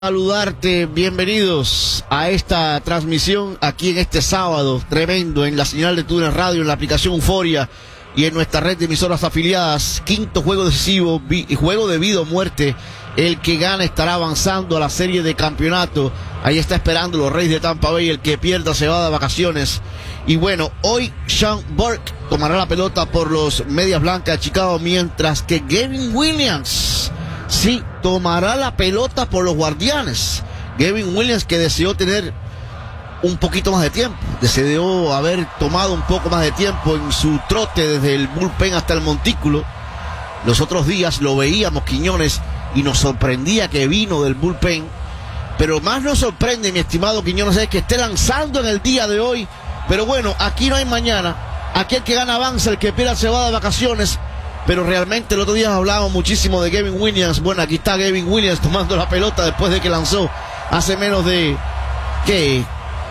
Saludarte, bienvenidos a esta transmisión aquí en este sábado tremendo en la señal de Túnel Radio, en la aplicación Euforia y en nuestra red de emisoras afiliadas. Quinto juego decisivo, juego de vida o muerte. El que gana estará avanzando a la serie de campeonato. Ahí está esperando los Reyes de Tampa Bay. El que pierda se va de vacaciones. Y bueno, hoy Sean Burke tomará la pelota por los Medias Blancas de Chicago, mientras que Gavin Williams sí tomará la pelota por los Guardianes. Gavin Williams, que deseó tener un poquito más de tiempo, deseó haber tomado un poco más de tiempo en su trote desde el bullpen hasta el montículo. Los otros días lo veíamos, Quiñones, y nos sorprendía que vino del bullpen. Pero más nos sorprende, mi estimado Quiñones, es que esté lanzando en el día de hoy. Pero bueno, aquí no hay mañana. Aquí el que gana avanza, el que pierda se va de vacaciones. Pero realmente el otro día hablábamos muchísimo de Gavin Williams. Bueno, aquí está Gavin Williams tomando la pelota después de que lanzó hace menos de, ¿qué?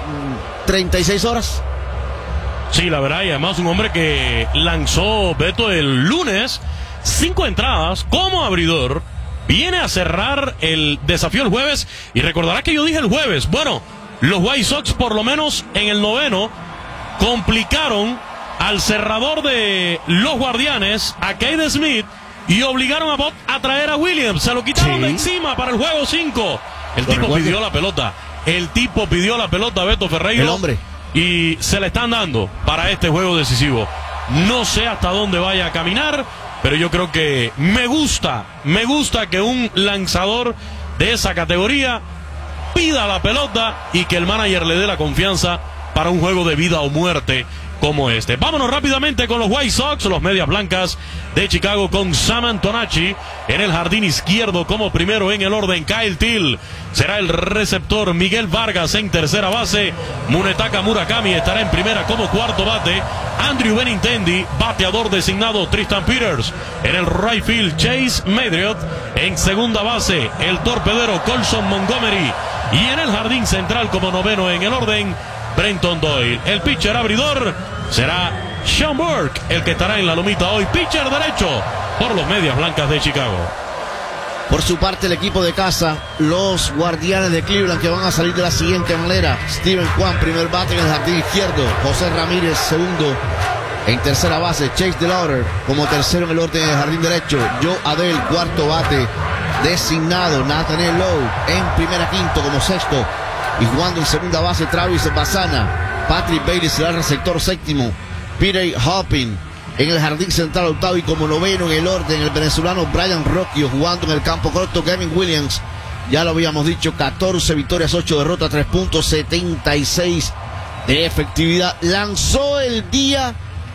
36 horas. Sí, la verdad, y además un hombre que lanzó, Beto, el lunes 5 entradas como abridor. Viene a cerrar el desafío el jueves. Y recordará que yo dije el jueves, bueno, los White Sox por lo menos en el noveno complicaron al cerrador de los Guardianes, a Cade Smith, y obligaron a Bob a traer a Williams. Se lo quitaron de encima para el juego 5. El tipo pidió la pelota. El tipo pidió la pelota, Beto Ferreiro. El hombre. Y se le están dando para este juego decisivo. No sé hasta dónde vaya a caminar, pero yo creo que me gusta que un lanzador de esa categoría pida la pelota y que el manager le dé la confianza para un juego de vida o muerte como este. Vámonos rápidamente con los White Sox, los Medias Blancas de Chicago, con Sam Antonacci en el jardín izquierdo como primero en el orden. Kyle Till será el receptor. Miguel Vargas en tercera base. Munetaka Murakami estará en primera como cuarto bate. Andrew Benintendi, bateador designado. Tristan Peters en el right field. Chase Madriot en segunda base. El torpedero Colson Montgomery. Y en el jardín central como noveno en el orden, Brenton Doyle. El pitcher abridor será Sean Burke, el que estará en la lomita hoy, pitcher derecho por los Medias Blancas de Chicago. Por su parte, el equipo de casa, los Guardianes de Cleveland, que van a salir de la siguiente manera: Steven Kwan, primer bate en el jardín izquierdo. José Ramírez, segundo en tercera base. Chase DeLauder como tercero en el orden en el jardín derecho. Joe Adell, cuarto bate designado. Nathaniel Lowe en primera quinto como sexto. Y jugando en segunda base, Travis Bassana. Patrick Bailey será el receptor séptimo. Peter Hopping en el jardín central octavo, y como noveno en el orden, el venezolano Brian Rocchio. Jugando en el campo corto, Gavin Williams, ya lo habíamos dicho, 14 victorias, 8 derrotas, 3.76 de efectividad. Lanzó el día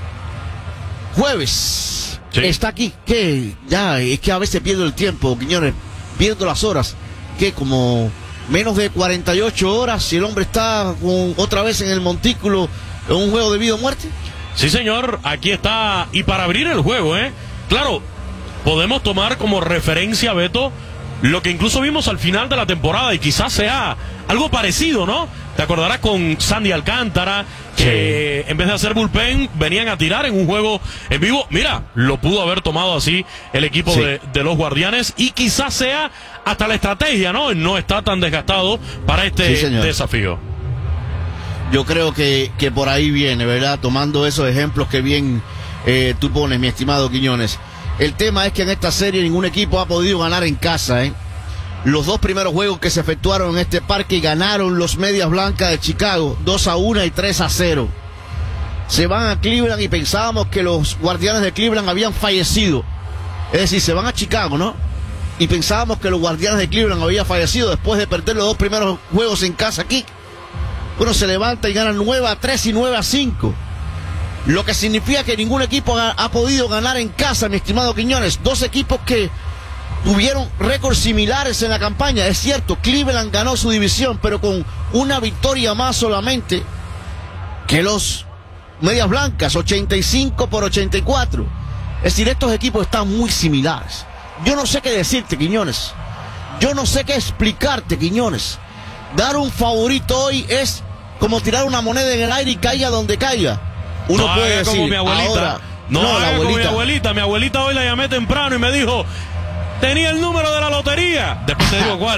jueves. Sí. Está aquí, que ya es que a veces pierdo el tiempo, Quiñones, pierdo las horas, que como menos de 48 horas, si el hombre está otra vez en el montículo en un juego de vida o muerte. Sí, señor, aquí está. Y para abrir el juego, claro, podemos tomar como referencia, Beto, lo que incluso vimos al final de la temporada, y quizás sea algo parecido, ¿no? Te acordarás con Sandy Alcántara, que en vez de hacer bullpen, venían a tirar en un juego en vivo. Mira, lo pudo haber tomado así el equipo de los Guardianes, y quizás sea hasta la estrategia, ¿no? No está tan desgastado para este desafío. Yo creo que por ahí viene, ¿verdad? Tomando esos ejemplos que bien tú pones, mi estimado Quiñones. El tema es que en esta serie ningún equipo ha podido ganar en casa, Los dos primeros juegos que se efectuaron en este parque ganaron los Medias Blancas de Chicago, 2-1 y 3-0. Se van a Cleveland y pensábamos que los Guardianes de Cleveland habían fallecido. Es decir, se van a Chicago, ¿no? Y pensábamos que los Guardianes de Cleveland habían fallecido después de perder los dos primeros juegos en casa aquí. Bueno, se levanta y ganan 9-3 y 9-5. Lo que significa que ningún equipo ha podido ganar en casa, mi estimado Quiñones. Dos equipos que tuvieron récords similares en la campaña. Es cierto, Cleveland ganó su división, pero con una victoria más solamente que los Medias Blancas, 85-84. Es decir, estos equipos están muy similares. Yo no sé qué decirte, Quiñones. Yo no sé qué explicarte, Quiñones. Dar un favorito hoy es como tirar una moneda en el aire y caiga donde caiga. Uno puede decir, como mi abuelita. Ahora, no, la abuelita. Mi abuelita hoy la llamé temprano y me dijo, tenía el número de la lotería. Después te digo cuál.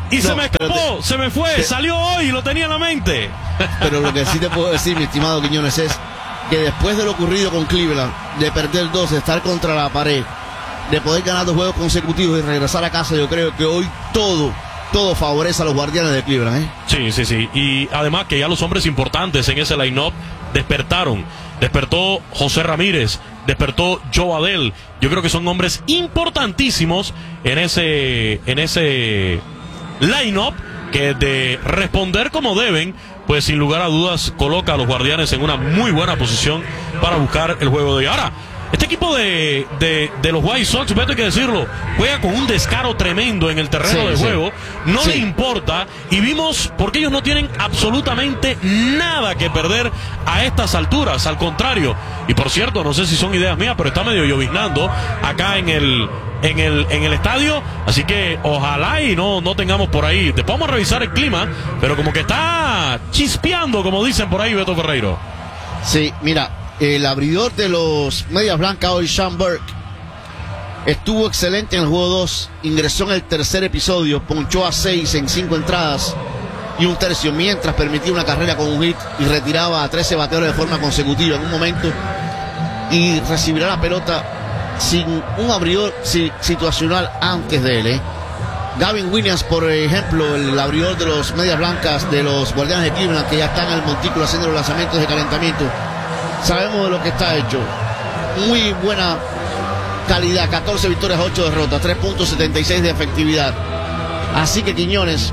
Y no, se me escapó, se me fue, salió hoy y lo tenía en la mente. Pero lo que sí te puedo decir, mi estimado Quiñones, es que después de lo ocurrido con Cleveland, de perder 2, de estar contra la pared, de poder ganar 2 juegos consecutivos y regresar a casa, yo creo que hoy todo favorece a los Guardianes de Cleveland, ¿eh? Sí. Y además que ya los hombres importantes en ese line-up despertaron. Despertó José Ramírez, despertó Joe Adell. Yo creo que son hombres importantísimos en ese line-up que de responder como deben, pues sin lugar a dudas coloca a los Guardianes en una muy buena posición para buscar el juego de hoy. Ahora, este equipo de los White Sox, Beto, hay que decirlo, juega con un descaro tremendo en el terreno de juego, no le importa, y vimos porque ellos no tienen absolutamente nada que perder a estas alturas, al contrario. Y por cierto, no sé si son ideas mías, pero está medio lloviznando acá en el estadio, así que ojalá y no tengamos por ahí. Después vamos a revisar el clima, pero como que está chispeando, como dicen por ahí, Beto Ferreiro. Sí, mira, el abridor de los Medias Blancas hoy, Sean Burke, estuvo excelente en el juego 2, ingresó en el tercer episodio, ponchó a 6 en 5 entradas y un tercio, mientras permitía una carrera con un hit y retiraba a 13 bateadores de forma consecutiva en un momento, y recibirá la pelota sin un abridor situacional antes de él, ¿eh? Gavin Williams, por ejemplo, el abridor de los Medias Blancas de los Guardianes de Cleveland, que ya está en el montículo haciendo los lanzamientos de calentamiento, sabemos de lo que está hecho. Muy buena calidad, 14 victorias, 8 derrotas, 3.76 de efectividad. Así que, Quiñones,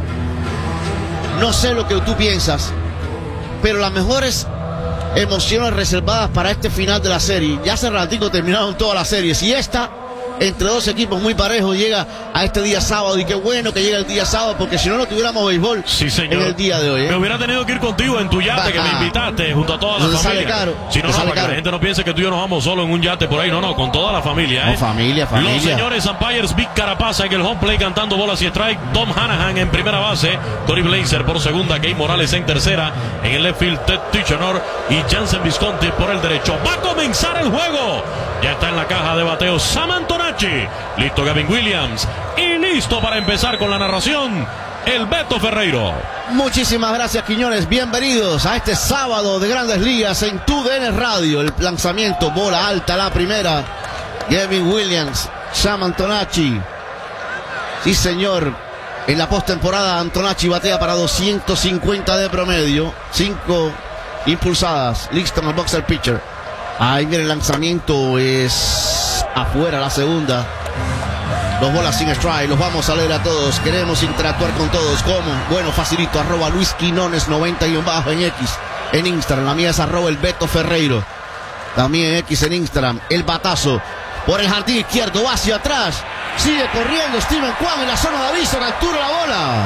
no sé lo que tú piensas, pero las mejores emociones reservadas para este final de la serie, ya hace ratito terminaron todas las series, y esta, entre dos equipos muy parejos, llega a este día sábado, y qué bueno que llega el día sábado, porque si no, no tuviéramos béisbol en el día de hoy, ¿eh? Me hubiera tenido que ir contigo en tu yate que me invitaste junto a toda la familia. Sale caro. Si no, para que la gente no piense que tú y yo nos vamos solo en un yate por ahí, no, con toda la familia, ¿eh? No, familia. Los señores umpires, Vic Carapaz en el home play cantando bolas y strike, Tom Hanahan en primera base, Cory Blazer por segunda, Key Morales en tercera, en el left field Ted Tichenor y Jansen Visconti por el derecho. Va a comenzar el juego. Ya está en la caja de bateo Sam Antonacci. Listo Gavin Williams. Y listo para empezar con la narración, el Beto Ferreiro. Muchísimas gracias, Quiñones. Bienvenidos a este sábado de Grandes Ligas en TUDN Radio. El lanzamiento, bola alta, la primera. Gavin Williams, Sam Antonacci. Sí, señor. En la postemporada, Antonacci batea para 250 de promedio. 5 impulsadas. Listo en el boxer pitcher. Ahí viene el lanzamiento. Es afuera la segunda. 2 bolas sin strike, los vamos a leer a todos. Queremos interactuar con todos. ¿Cómo? Bueno, facilito, @ Luis Quinones 90_ en X, en Instagram. La mía es @ el Beto Ferreiro. También en X, en Instagram. El batazo por el jardín izquierdo, va hacia atrás. Sigue corriendo Steven Kwan en la zona de aviso. Captura la bola.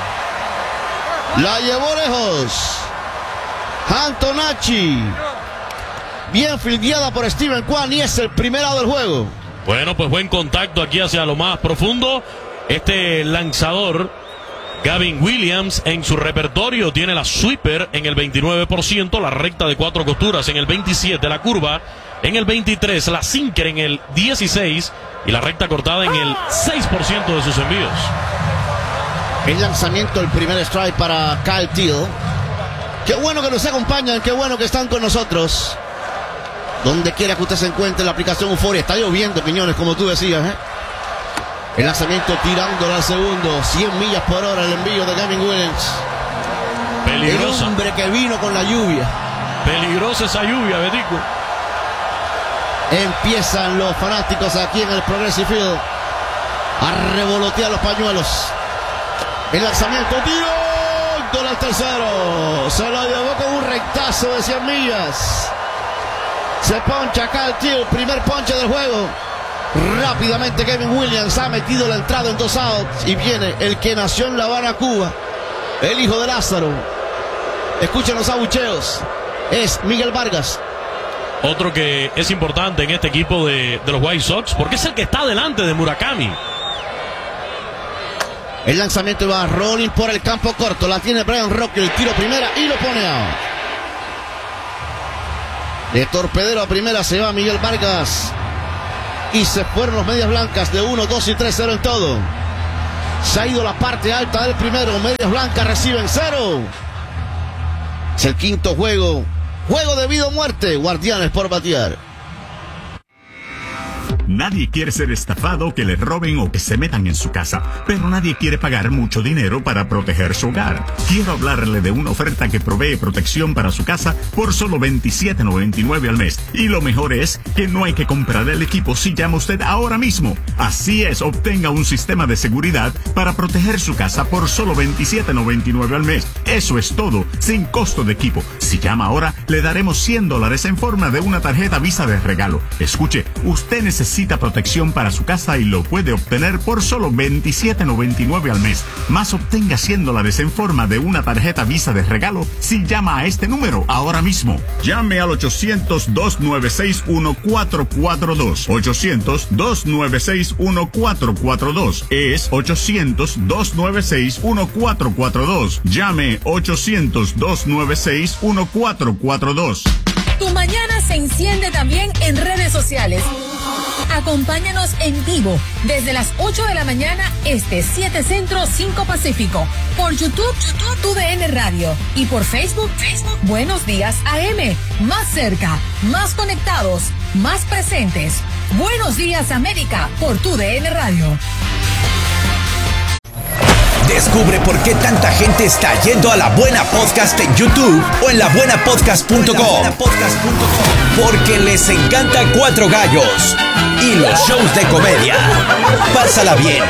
La llevó lejos Antonacci. Bien fildeada por Steven Kwan y es el primer out del juego. Bueno, pues buen contacto aquí hacia lo más profundo. Este lanzador, Gavin Williams, en su repertorio tiene la sweeper en el 29%, la recta de 4 costuras en el 27%, la curva en el 23%, la sinker en el 16% y la recta cortada en el 6% de sus envíos. El lanzamiento, el primer strike para Kyle Teel. Qué bueno que nos acompañan, qué bueno que están con nosotros. Donde quiera que usted se encuentre, la aplicación Euforia. Está lloviendo, Quiñones, como tú decías, ¿eh? El lanzamiento tirándolo al segundo. 100 millas por hora el envío de Gavin Williams. Peligrosa. El hombre que vino con la lluvia. Peligrosa esa lluvia, Betico. Empiezan los fanáticos aquí en el Progressive Field a revolotear los pañuelos. El lanzamiento, tiro al tercero. Se lo llevó con un rectazo de 100 millas. Se poncha Kyle Teel, primer ponche del juego. Rápidamente Gavin Williams ha metido la entrada en 2 outs. Y viene el que nació en La Habana, Cuba, el hijo de Lázaro. Escuchen los abucheos. Es Miguel Vargas. Otro que es importante en este equipo de los White Sox, porque es el que está delante de Murakami. El lanzamiento va rolling por el campo corto. La tiene Brian Roque, el tiro primera y lo pone out. De torpedero a primera se va Miguel Vargas. Y se fueron los Medias Blancas de 1, 2 y 3-0 en todo. Se ha ido la parte alta del primero. Medias Blancas reciben 0. Es el quinto juego. Juego de vida o muerte. Guardianes por batear. Nadie quiere ser estafado, que le roben o que se metan en su casa, pero nadie quiere pagar mucho dinero para proteger su hogar. Quiero hablarle de una oferta que provee protección para su casa por solo $27.99 al mes. Y lo mejor es que no hay que comprar el equipo si llama usted ahora mismo. Así es, obtenga un sistema de seguridad para proteger su casa por solo $27.99 al mes. Eso es todo, sin costo de equipo. Si llama ahora, le daremos $100 en forma de una tarjeta Visa de regalo. Escuche, usted necesita protección para su casa y lo puede obtener por solo $27.99 al mes. Más obtenga $100 en forma de una tarjeta Visa de regalo si llama a este número ahora mismo. Llame al 800-296-1442. 800-296-1442. Es 800-296-1442. Llame 800-296-1442. Tu mañana se enciende también en redes sociales. Acompáñanos en vivo desde las 8 de la mañana este, 7 Centro, 5 Pacífico. Por YouTube, TUDN Radio. Y por Facebook, Buenos Días AM. Más cerca, más conectados, más presentes. Buenos Días América por TUDN Radio. Descubre por qué tanta gente está yendo a La Buena Podcast en YouTube o en labuenapodcast.com. Porque les encanta Cuatro Gallos y los shows de comedia. Pásala bien